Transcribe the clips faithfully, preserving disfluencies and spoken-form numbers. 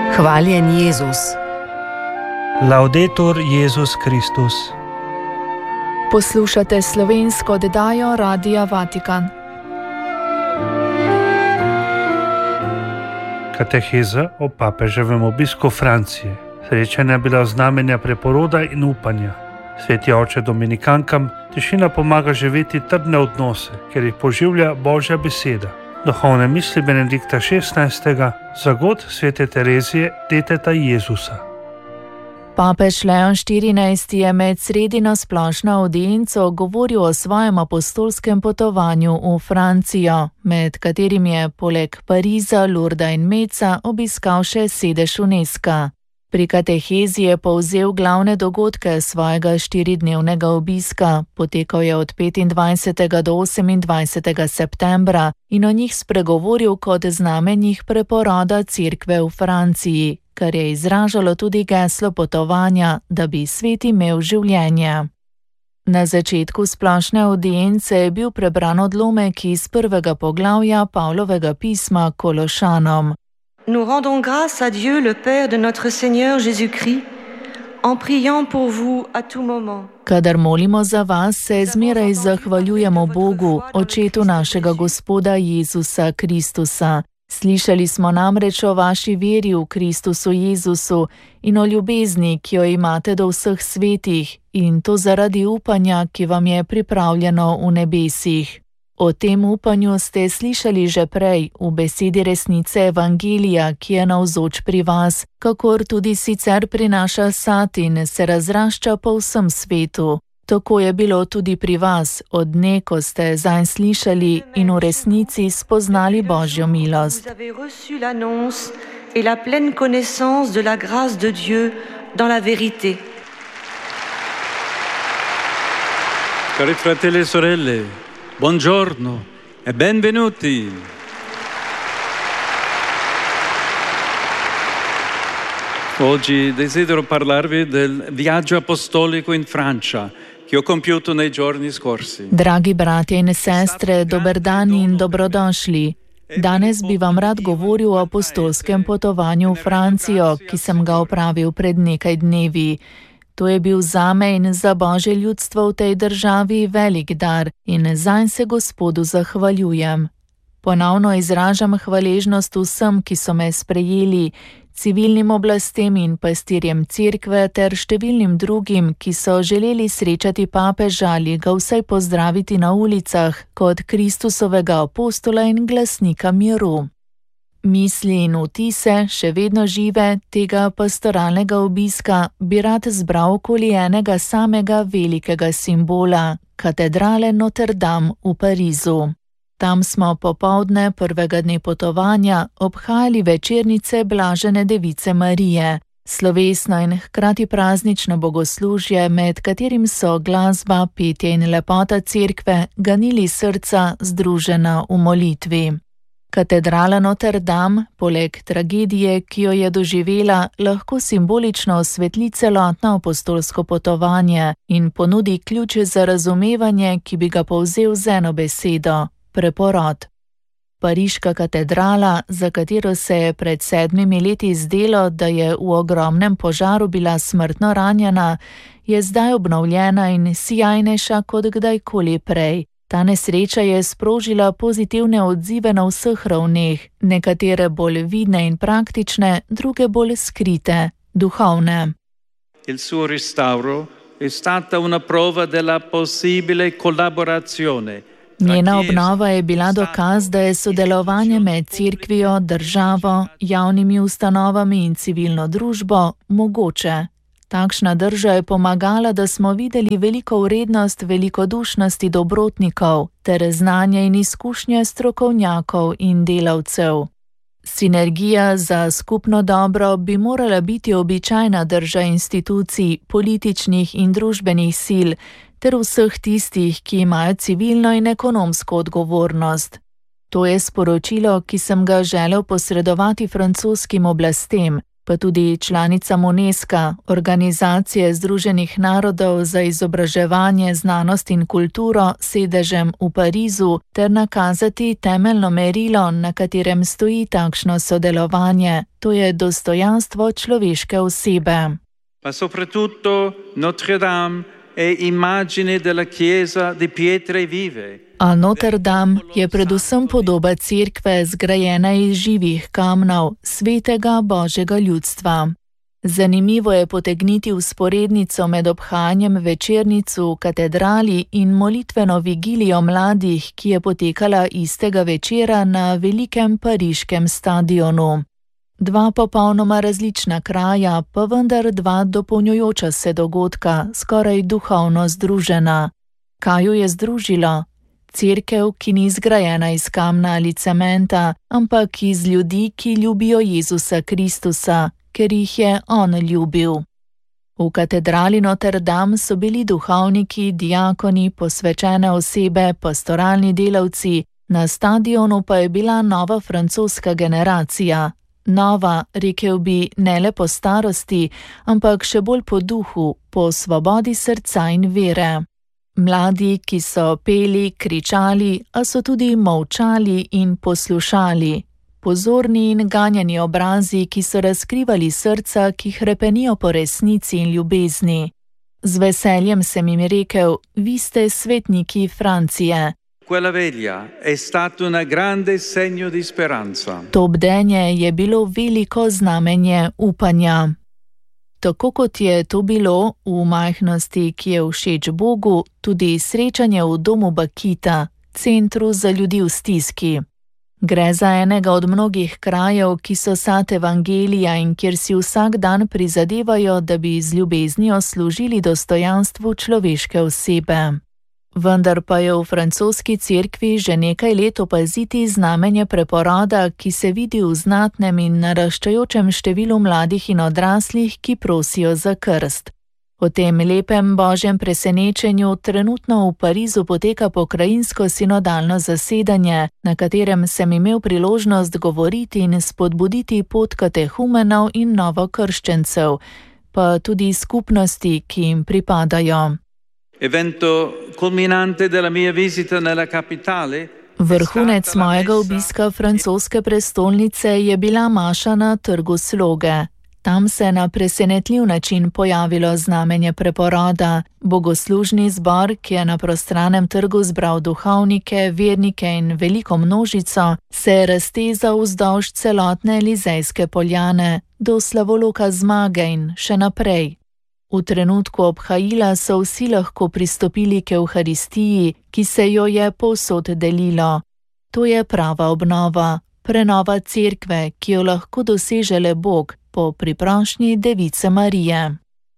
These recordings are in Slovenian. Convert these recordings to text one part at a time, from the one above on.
Hvaljen Jezus. Laudetur Jezus Kristus. Poslušate slovensko oddajo Radia Vatikan. Kateheza o papeževem obisku Francije. Srečanja bila znamenja preporoda in upanja. Sveti oče Dominikankam tišina pomaga živeti trdne odnose, ker jih poživlja Božja beseda. Duhovne misli Benedikta šestnajstega, zagod svete Terezije, deteta Jezusa. Papež Leon štirinajsti je med sredino splošno avdienco govoril o svojem apostolskem potovanju v Francijo, med katerim je poleg Pariza, Lurda in Meca obiskal še sedež Unesca. Pri katehezi je povzel glavne dogodke svojega štiridnevnega obiska, potekal je od petindvajsetega do osemindvajsetega septembra in o njih spregovoril kot znamenjih preporoda Cerkve v Franciji, kar je izražalo tudi geslo potovanja, da bi svet imel življenje. Na začetku splošne avdience je bil prebran odlomek iz prvega poglavja Pavlovega pisma Kološanom. Nous rendons grâce à Dieu, le Père de notre Seigneur Jésus-Christ, en priant pour vous à tout moment. Kadar molimo za vas, se zmeraj zahvaljujemo Bogu, Očetu našega Gospoda Jezusa Kristusa. Slišali smo namreč o vaši veri v Kristusu Jezusu in o ljubezni, ki jo imate do vseh svetih, in to zaradi upanja, ki vam je pripravljeno v nebesih. O tem upanju ste slišali že prej v besedi resnice Evangelija, ki je navzoč pri vas, kakor tudi sicer prinaša sad in se razrašča po vsem svetu. Tako je bilo tudi pri vas, od dne, ko ste zanj slišali in v resnici spoznali Božjo milost. Cari fratelli e sorelle, buongiorno e benvenuti. Oggi desidero parlarvi del viaggio apostolico in Francia, che ho compiuto nei giorni scorsi. Dragi bratje in sestre, dober dan in dobrodošli. Danes bi vam rad govoril o apostolskem potovanju v Francijo, ki sem ga opravil pred nekaj dnevi. To je bil zame in za Božje ljudstvo v tej državi velik dar in zanj se Gospodu zahvaljujem. Ponovno izražam hvaležnost vsem, ki so me sprejeli, civilnim oblastem in pastirjem cerkve ter številnim drugim, ki so želeli srečati papeža ali ga vsaj pozdraviti na ulicah kot Kristusovega apostola in glasnika miru. Misli in vtise, še vedno žive, tega pastoralnega obiska bi rad zbral okoli enega samega velikega simbola, katedrale Notre Dame v Parizu. Tam smo popoldne prvega dne potovanja obhajali večernice Blažene device Marije, slovesno in hkrati praznično bogoslužje, med katerim so glasba, petje in lepota cerkve ganili srca združena v molitvi. Katedrala Notre Dame, poleg tragedije, ki jo je doživela, lahko simbolično osvetli celotno apostolsko potovanje in ponudi ključ za razumevanje, ki bi ga povzel z eno besedo – preporod. Pariška katedrala, za katero se je pred sedmimi leti zdelo, da je v ogromnem požaru bila smrtno ranjena, je zdaj obnovljena in sijajnejša kot kdajkoli prej. Ta nesreča je sprožila pozitivne odzive na vseh ravneh, nekatere bolj vidne in praktične, druge bolj skrite, duhovne. Il suo restauro è stata una prova della possibile collaborazione. Njena obnova je bila dokaz, da je sodelovanje med cerkvijo, državo, javnimi ustanovami in civilno družbo mogoče. Takšna drža je pomagala, da smo videli veliko vrednost velikodušnosti dobrotnikov ter znanje in izkušnje strokovnjakov in delavcev. Sinergija za skupno dobro bi morala biti običajna drža institucij, političnih in družbenih sil ter vseh tistih, ki imajo civilno in ekonomsko odgovornost. To je sporočilo, ki sem ga želel posredovati francoskim oblastem, pa tudi članicam UNESCO, Organizacije Združenih narodov za izobraževanje, znanost in kulturo, sedežem v Parizu, ter nakazati temeljno merilo, na katerem stoji takšno sodelovanje, to je dostojanstvo človeške osebe. Ma soprattutto Notre Dame è immagine della Chiesa di pietre vive. A Notre Dame je predvsem podoba cerkve, zgrajena iz živih kamnov, svetega Božjega ljudstva. Zanimivo je potegniti vzporednico med obhajanjem večernic v katedrali in molitveno vigilijo mladih, ki je potekala istega večera na velikem pariškem stadionu. Dva popolnoma različna kraja, pa vendar dva dopolnjujoča se dogodka, skoraj duhovno združena. Kaj ju je združilo? Cerkev, ki ni zgrajena iz kamna ali cementa, ampak iz ljudi, ki ljubijo Jezusa Kristusa, ker jih je on ljubil. V katedrali Notre Dame so bili duhovniki, diakoni, posvečene osebe, pastoralni delavci, na stadionu pa je bila nova francoska generacija. Nova, rekel bi, ne le po starosti, ampak še bolj po duhu, po svobodi srca in vere. Mladi, ki so peli, kričali, a so tudi molčali in poslušali. Pozorni in ganjeni obrazi, ki so razkrivali srca, ki hrepenijo po resnici in ljubezni. Z veseljem sem jim rekel, vi ste svetniki Francije. Quella veglia è stato un grande segno di speranza. To bdenje je bilo veliko znamenje upanja. Tako kot je to bilo v majhnosti, ki je všeč Bogu, tudi srečanje v domu Bakita, centru za ljudi v stiski. Gre za enega od mnogih krajev, ki so sad evangelija in kjer si vsak dan prizadevajo, da bi z ljubeznijo služili dostojanstvu človeške osebe. Vendar pa je v francoski cerkvi že nekaj let opaziti znamenje preporoda, ki se vidi v znatnem in naraščajočem številu mladih in odraslih, ki prosijo za krst. O tem lepem božjem presenečenju trenutno v Parizu poteka pokrajinsko sinodalno zasedanje, na katerem sem imel priložnost govoriti in spodbuditi pot katehumenov in novokrščencev, pa tudi skupnosti, ki jim pripadajo. Evento culminante della mia visita nella capitale. Vrhunec mojega obiska francoske prestolnice je bila maša na trgu Sloge. Tam se je na presenetljiv način pojavilo znamenje preporoda. Bogoslužni zbor, ki je na prostranem trgu zbral duhovnike, vernike in veliko množico, se je raztezal vzdolž celotne Elizejske poljane, do slavoloka zmage in še naprej. V trenutku obhajila so vsi lahko pristopili k Evharistiji, ki se jo je povsod delilo. To je prava obnova, prenova cerkve, ki jo lahko doseže le Bog po priprošnji Device Marije.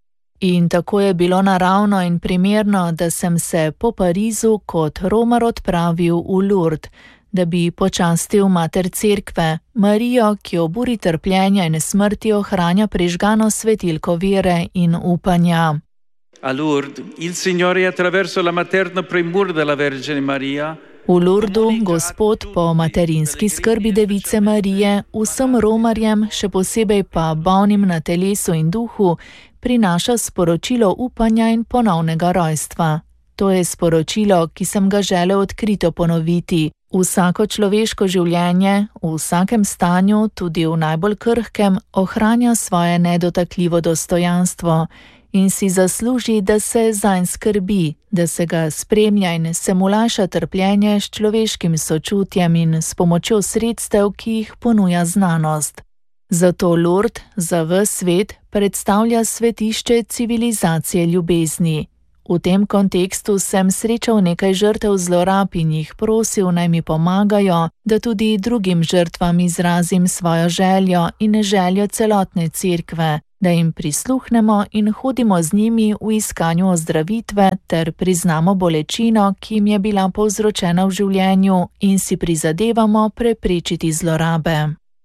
In tako je bilo naravno in primerno, da sem se po Parizu kot romar odpravil v Lourdes, da bi počastil mater cerkve, Marijo, ki ob uri trpljenja in smrti ohranja prižgano svetilko vere in upanja. A Lourdes, il Signore attraverso la materna premura della Vergine Maria. V Lourdu Gospod po materinski skrbi Device Marije vsem romarjem, še posebej pa bolnim na telesu in duhu, prinaša sporočilo upanja in ponovnega rojstva. To je sporočilo, ki sem ga želel odkrito ponoviti. Vsako človeško življenje, v vsakem stanju, tudi v najbolj krhkem, ohranja svoje nedotakljivo dostojanstvo in si zasluži, da se zanj skrbi, da se ga spremlja in se mu lajša trpljenje s človeškim sočutjem in s pomočjo sredstev, ki jih ponuja znanost. Zato Lourdes za ves svet predstavlja svetišče civilizacije ljubezni. V tem kontekstu sem srečal nekaj žrtev zlorab in jih prosil, naj mi pomagajo, da tudi drugim žrtvam izrazim svojo željo in željo celotne cerkve, da jim prisluhnemo in hodimo z njimi v iskanju ozdravitve ter priznamo bolečino, ki jim je bila povzročena v življenju, in si prizadevamo preprečiti zlorabe.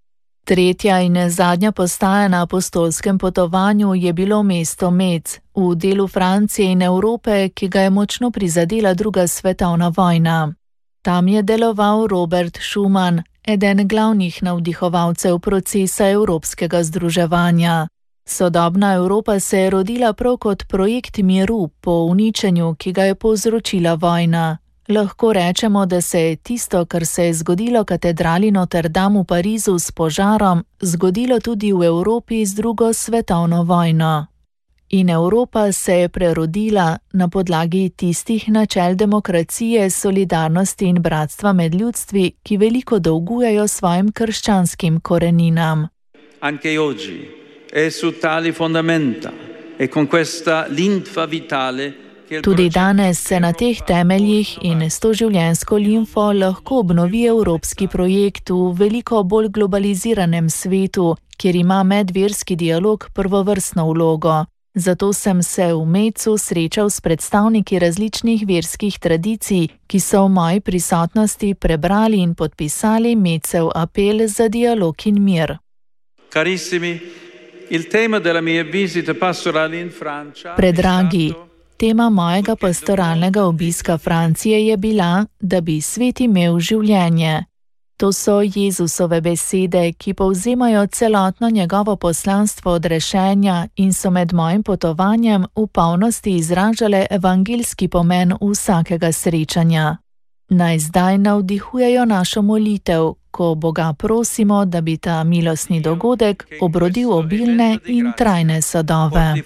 Tretja in zadnja postaja na apostolskem potovanju je bilo mesto Metz, v delu Francije in Evrope, ki ga je močno prizadela druga svetovna vojna. Tam je deloval Robert Schuman, eden glavnih navdihovalcev procesa evropskega združevanja. Sodobna Evropa se je rodila prav kot projekt miru po uničenju, ki ga je povzročila vojna. Lahko rečemo, da se je tisto, kar se je zgodilo katedrali Notre Dame v Parizu s požarom, zgodilo tudi v Evropi z drugo svetovno vojno. In Evropa se je prerodila na podlagi tistih načel demokracije, solidarnosti in bratstva med ljudstvi, ki veliko dolgujejo svojim krščanskim koreninam. Anche oggi è su tali fondamenta e con questa linfa vitale. Tudi danes se na teh temeljih in s to življenjsko limfo lahko obnovi evropski projekt v veliko bolj globaliziranem svetu, kjer ima medverski dialog prvovrstno vlogo. Zato sem se v Mecu srečal s predstavniki različnih verskih tradicij, ki so v moji prisotnosti prebrali in podpisali Mecev apel za dialog in mir. Carissimi, il tema della mia visita pastorale in Francia. Predragi, tema mojega pastoralnega obiska Francije je bila, da bi svet imel življenje. To so Jezusove besede, ki povzemajo celotno njegovo poslanstvo odrešenja in so med mojim potovanjem v polnosti izražale evangeljski pomen vsakega srečanja. Naj zdaj navdihujejo našo molitev, ko Boga prosimo, da bi ta milostni dogodek obrodil obilne in trajne sadove.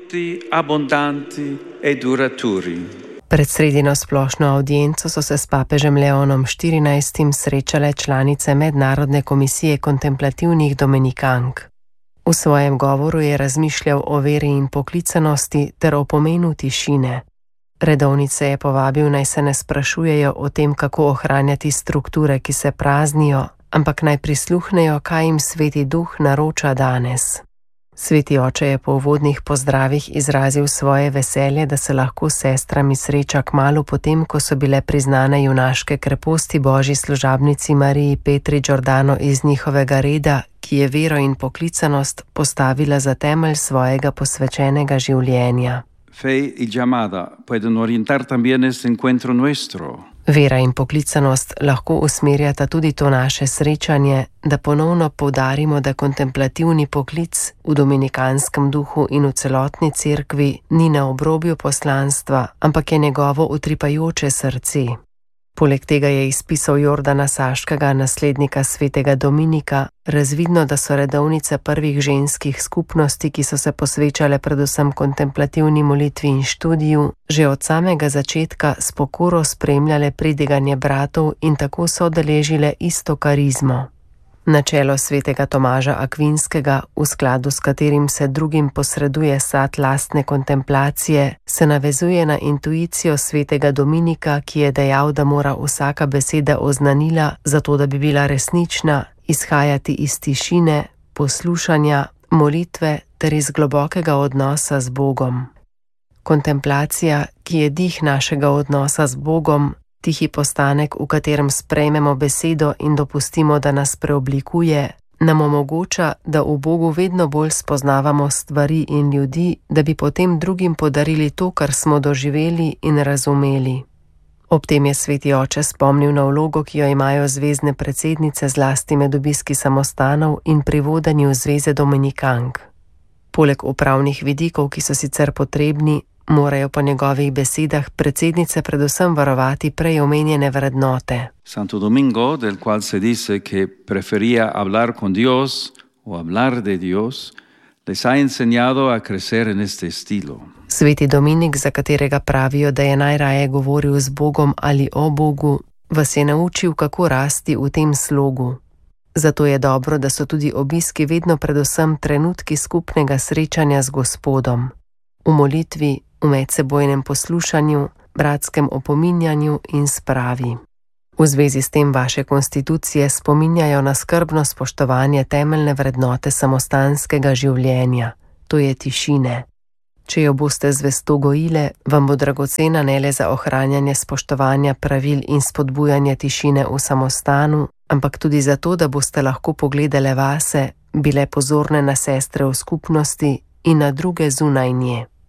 Pred sredino splošno avdienco so se s papežem Leonom štirinajstim srečale članice Mednarodne komisije kontemplativnih dominikank. V svojem govoru je razmišljal o veri in poklicanosti ter o pomenu tišine. Redovnice je povabil, naj se ne sprašujejo o tem, kako ohranjati strukture, ki se praznijo, ampak naj prisluhnejo, kaj jim Sveti Duh naroča danes. Sveti oče je po uvodnih pozdravih izrazil svoje veselje, da se lahko s sestrami sreča kmalu potem, ko so bile priznane junaške kreposti Božji služabnici Mariji Petri Giordano iz njihovega reda, ki je vero in poklicanost postavila za temelj svojega posvečenega življenja. Fe y llamada pueden orientar también este encuentro nuestro. Vera in poklicanost lahko usmerjata tudi to naše srečanje, da ponovno poudarimo, da kontemplativni poklic v dominikanskem duhu in v celotni cerkvi ni na obrobju poslanstva, ampak je njegovo utripajoče srce. Poleg tega je izpisal Jordana Saškega, naslednika svetega Dominika, razvidno, da so redovnice prvih ženskih skupnosti, ki so se posvečale predvsem kontemplativni molitvi in študiju, že od samega začetka s pokoro spremljale pridiganje bratov in tako so odeležile isto karizmo. Načelo svetega Tomaža Akvinskega, v skladu s katerim se drugim posreduje sad lastne kontemplacije, se navezuje na intuicijo svetega Dominika, ki je dejal, da mora vsaka beseda oznanila, zato da bi bila resnična, izhajati iz tišine, poslušanja, molitve ter iz globokega odnosa z Bogom. Kontemplacija, ki je dih našega odnosa z Bogom, tihi postanek, v katerem sprejmemo besedo in dopustimo, da nas preoblikuje, nam omogoča, da v Bogu vedno bolj spoznavamo stvari in ljudi, da bi potem drugim podarili to, kar smo doživeli in razumeli. Ob tem je sveti oče spomnil na vlogo, ki jo imajo zvezne predsednice zlasti med obiski samostanov in pri vodenju zveze dominikank. Poleg upravnih vidikov, ki so sicer potrebni, morajo po njegovih besedah predsednice predvsem varovati prej omenjene vrednote. Santo Domingo, del cual se dice que prefería hablar con Dios o hablar de Dios, les ha enseñado a crecer en este estilo. Sveti Dominik, za katerega pravijo, da je najraje govoril z Bogom ali o Bogu, vas je naučil, kako rasti v tem slogu. Zato je dobro, da so tudi obiski vedno predvsem trenutki skupnega srečanja z Gospodom. V molitvi, v medsebojnem poslušanju, bratskem opominjanju in spravi. V zvezi s tem vaše konstitucije spominjajo na skrbno spoštovanje temeljne vrednote samostanskega življenja, to je tišine. Če jo boste zvesto gojile, vam bo dragocena ne le za ohranjanje spoštovanja pravil in spodbujanje tišine v samostanu, ampak tudi zato, da boste lahko pogledale vase, bile pozorne na sestre v skupnosti in na druge zunaj nje.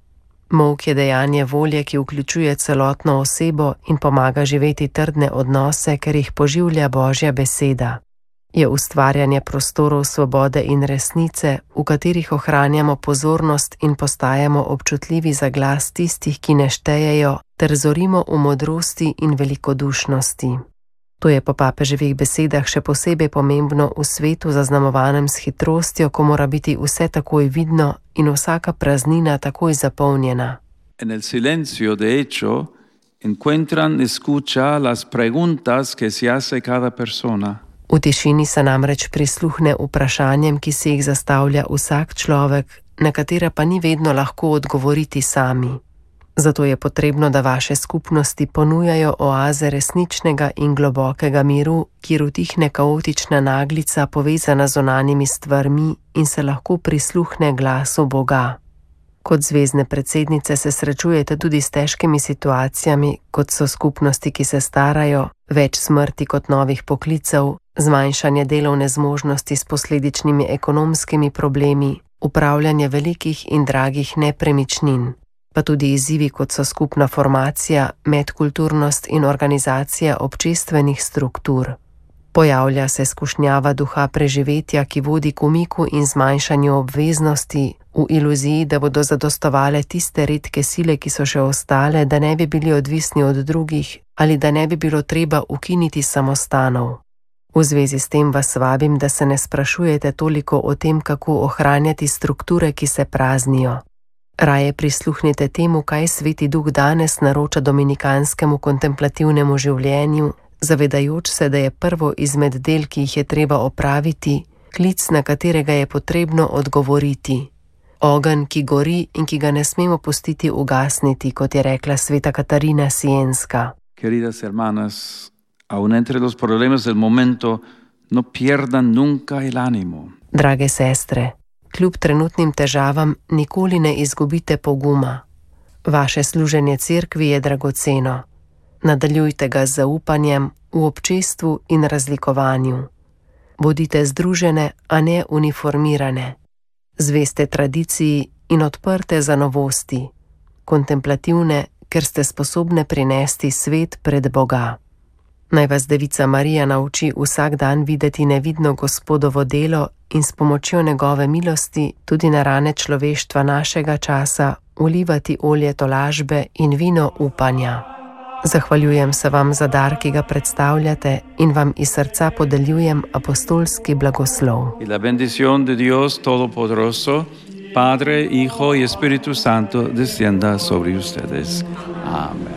Molk je dejanje volje, ki vključuje celotno osebo in pomaga živeti trdne odnose, ker jih poživlja Božja beseda. Je ustvarjanje prostorov svobode in resnice, v katerih ohranjamo pozornost in postajamo občutljivi za glas tistih, ki ne štejejo, ter zorimo v modrosti in velikodušnosti. To je po papeževih besedah še posebej pomembno v svetu zaznamovanem s hitrostjo, ko mora biti vse takoj vidno in vsaka praznina takoj zapolnjena. En el silencio, de hecho, encuentran escucha las preguntas que se hace cada persona. V tišini se namreč prisluhne vprašanjem, ki si jih zastavlja vsak človek, na katera pa ni vedno lahko odgovoriti sami. Zato je potrebno, da vaše skupnosti ponujajo oaze resničnega in globokega miru, kjer utihne kaotična naglica povezana z zunanjimi stvarmi in se lahko prisluhne glasu Boga. Kot zvezne predsednice se srečujete tudi s težkimi situacijami, kot so skupnosti, ki se starajo, več smrti kot novih poklicev, zmanjšanje delovne zmožnosti s posledičnimi ekonomskimi problemi, upravljanje velikih in dragih nepremičnin, pa tudi izzivi, kot so skupna formacija, medkulturnost in organizacija občestvenih struktur. Pojavlja se skušnjava duha preživetja, ki vodi k umiku in zmanjšanju obveznosti, v iluziji, da bodo zadostovale tiste redke sile, ki so še ostale, da ne bi bili odvisni od drugih ali da ne bi bilo treba ukiniti samostanov. V zvezi s tem vas vabim, da se ne sprašujete toliko o tem, kako ohranjati strukture, ki se praznijo. Raje prisluhnite temu, kaj Sveti Duh danes naroča dominikanskemu kontemplativnemu življenju, zavedajoč se, da je prvo izmed del, ki jih je treba opraviti, klic, na katerega je potrebno odgovoriti. Ogenj, ki gori in ki ga ne smemo pustiti ugasniti, kot je rekla sveta Katarina Sienska. Queridas hermanas, aun entre los problemas del momento, no pierdan nunca el ánimo. Drage sestre, kljub trenutnim težavam nikoli ne izgubite poguma. Vaše služenje cerkvi je dragoceno. Nadaljujte ga z zaupanjem v občestvu in razlikovanju. Bodite združene, a ne uniformirane. Zveste tradiciji in odprte za novosti. Kontemplativne, ker ste sposobne prinesti svet pred Boga. Naj vas Devica Marija nauči vsak dan videti nevidno Gospodovo delo in s pomočjo njegove milosti tudi na rane človeštva našega časa ulivati olje tolažbe in vino upanja. Zahvaljujem se vam za dar, ki ga predstavljate, in vam iz srca podeljujem apostolski blagoslov. Y la bendición de Dios Todopoderoso, Padre, Hijo y Espíritu Santo, descienda sobre ustedes. Amen.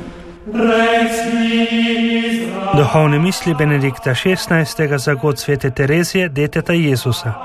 Duhovne misli Benedikta šestnajstega za god svete Terezije, deteta Jezusa.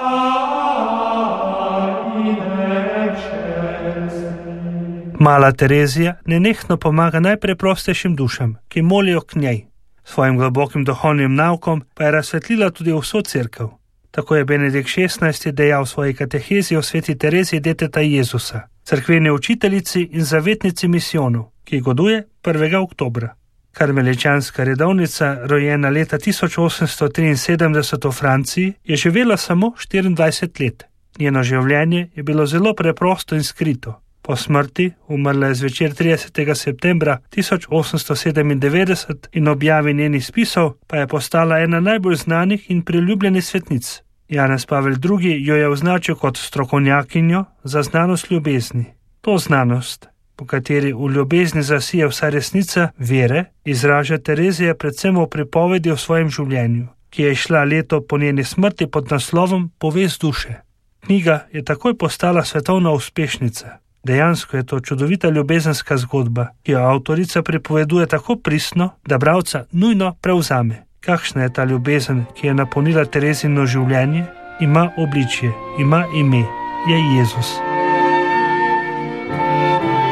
Mala Terezija nenehno pomaga najpreprostejšim dušam, ki molijo k njej. Svojim globokim duhovnim naukom pa je razsvetlila tudi vso cerkev. Tako je Benedikt šestnajsti dejal v svoji katehezi o sveti Tereziji, deteta Jezusa, cerkveni učiteljici in zavetnici misijonov, ki goduje prvega oktobra. Karmeličanska redovnica, rojena leta tisoč osemsto triinsedemdeset v Franciji, je živela samo štiriindvajset let. Njeno življenje je bilo zelo preprosto in skrito. Po smrti, umrla je zvečer tridesetega septembra tisoč osemsto sedemindevetdeset in objavi njenih spisov, pa je postala ena najbolj znanih in priljubljenih svetnic. Janez Pavel drugi jo je označil kot strokovnjakinjo za znanost ljubezni. To znanost, po kateri v ljubezni zasije vsa resnica vere, izraža Terezija predvsem v pripovedi o svojem življenju, ki je šla leto po njeni smrti pod naslovom Povest duše. Knjiga je takoj postala svetovna uspešnica. Dejansko je to čudovita ljubezenska zgodba, ki jo avtorica pripoveduje tako pristno, da bralca nujno prevzame. Kakšna je ta ljubezen, ki je napolnila Terezino življenje? Ima obličje, ima ime, je Jezus.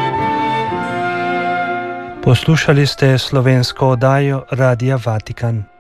Poslušali ste slovensko oddajo Radia Vatikan.